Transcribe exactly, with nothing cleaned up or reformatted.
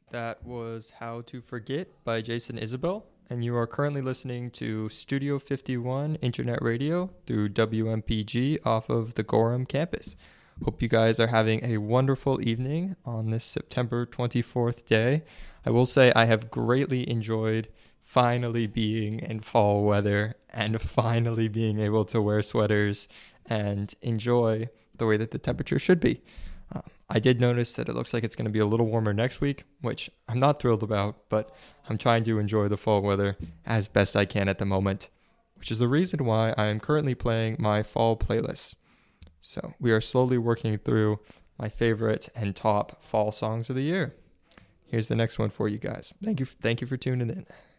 That was How to Forget by Jason Isabel, and you are currently listening to Studio fifty-one Internet Radio through W M P G off of the Gorham campus. Hope you guys are having a wonderful evening on this September twenty-fourth day. I will say I have greatly enjoyed finally being in fall weather and finally being able to wear sweaters and enjoy the way that the temperature should be. Uh, I did notice that it looks like it's going to be a little warmer next week, which I'm not thrilled about, but I'm trying to enjoy the fall weather as best I can at the moment, which is the reason why I am currently playing my fall playlist. So we are slowly working through my favorite and top fall songs of the year. Here's the next one for you guys. Thank you, thank you for tuning in.